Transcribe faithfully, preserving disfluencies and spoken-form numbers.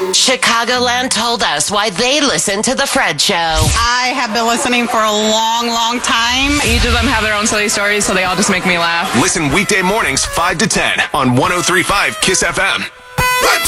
Chicagoland told us why they listen to The Fred Show. I have been listening for a long, long time. Each of them have their own silly stories, so they all just make me laugh. Listen weekday mornings five to ten on one oh three point five KISS F M.